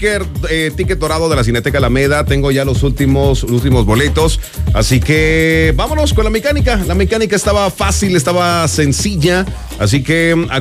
ticket dorado de la Cineteca Alameda. Tengo ya los últimos boletos. Así que vámonos con la mecánica. La mecánica estaba fácil, estaba sencilla. Así que